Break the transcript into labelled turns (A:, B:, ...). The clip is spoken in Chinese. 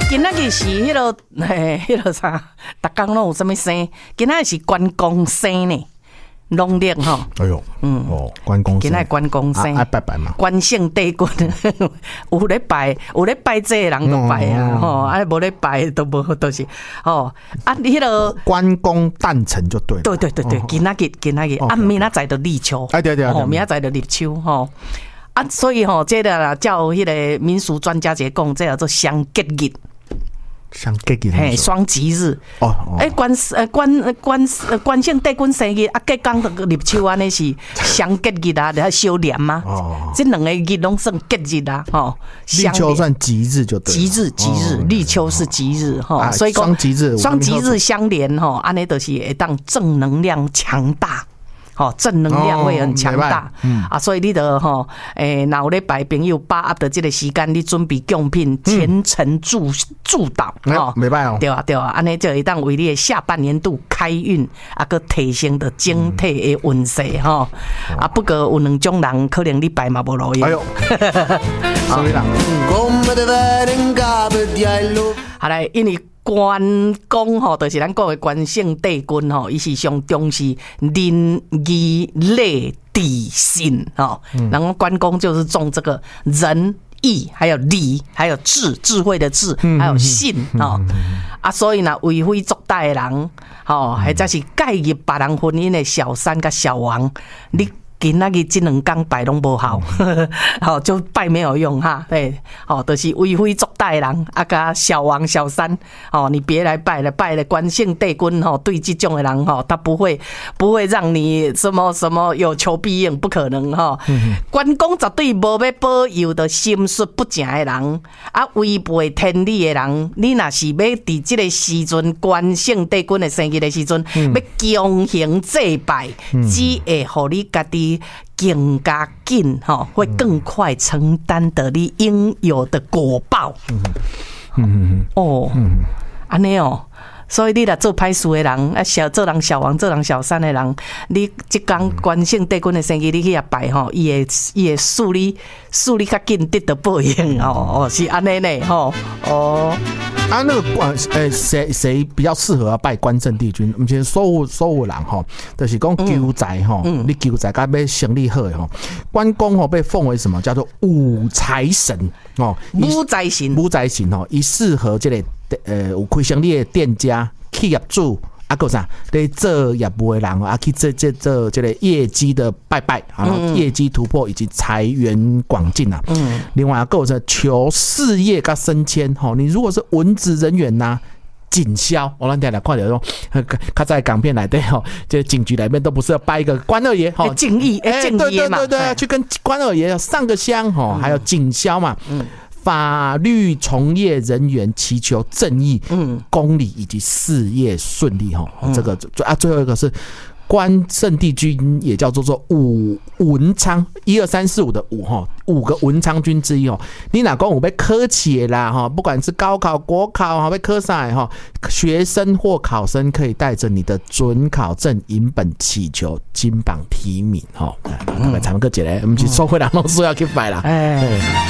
A: 今仔日是迄个啥，逐工拢有啥物生？今仔日是关公生呢，农历吼。
B: 哎呦，关公生，
A: 今仔关公生，
B: 爱拜拜嘛。
A: 关圣帝君有咧拜这人都拜啊，吼，啊无咧拜都无，都是哦啊，迄个
B: 关公诞辰就对了。
A: 对，今仔日啊，明仔载就立秋，
B: 对，
A: 明仔载就立秋吼。啊，所以吼，这个叫迄个民俗专家讲，这叫做相吉日。
B: 相吉日，
A: 嘿，双吉日
B: 哦。
A: 关圣帝君生日啊，隔天就立秋安尼是相吉日啊，来相连嘛。哦，这两个日拢算吉日啊，吼。
B: 立秋算吉日就对。
A: 吉日，立秋是吉日哈，所以
B: 双吉日
A: 相连哈，安尼就是会当正能量强大。哦，正能量会很强大，啊，所以你得吼，若有咧拜朋友把握的这个时间，你准备贡品，虔诚祝祷，
B: 哦，没办哦，
A: 对啊，安尼就会当为你的下半年度开运，啊，个提升的整体的运势吼，啊，不过有两种人可能你拜嘛无路用，哎呦，
B: 所以人，
A: 好来，因为关公吼，就是咱讲的关圣帝君吼，伊是上重视仁义礼智信吼。然后关公就是重这个仁义，还有礼，还有智慧的智，还有信吼。啊，所以呢，为非作歹的人吼，或者是介入别人婚姻的小三甲小王，你今仔日这两天拜拢无效，好就拜没有用哈，对，好就是为非作歹人啊，甲小王小三，哦，你别来拜了，拜了关圣帝君哈，对这种的人哈，他不会让你什么有求必应，不可能哈。关公绝对无要保佑的心术不正的人，啊违背天理的人，你若是要伫这个时阵关圣帝君的生日的时阵，要强行祭拜，只会互你家己更加紧哈，会更快承担得你应有的果报。安尼哦，所以你若做歹事的人，啊，做人小王、做人小三的人，你即天关圣帝君的生日，你去遐拜吼，伊会助你较紧得到报应哦，是安尼呢吼，哦。
B: 啊，那个谁比较适合拜关圣帝君？唔是所有人吼，就是讲求财吼，你求财甲要生意好吼。关公吼被奉为什么？叫做武财神哦，
A: 武财神
B: 吼，伊适合这个有开生意的店家、企业主。啊，个啥？咧做业务的人啊，去做这个业绩的拜拜，然后业绩突破以及财源广进啊。另外个是求事业跟升迁吼，你如果是文职人员呐。警消，我咱听来看到说，较在港片来对吼，这警局里面都不是要拜一个关二爷吼，
A: 敬意嘛，
B: 对，去跟关二爷上个香吼，还有警消嘛。法律从业人员祈求正义、公理以及事业顺利哈，这个最后一个是关圣帝君，也叫做武文昌，1、2、3、4、5的5哈，5个文昌君之一哦。你哪讲有被科起啦哈，不管是高考、国考哈，被科上哈，学生或考生可以带着你的准考证影本祈求金榜题名哈。咱们个一个，我们是社会人拢需要去拜啦。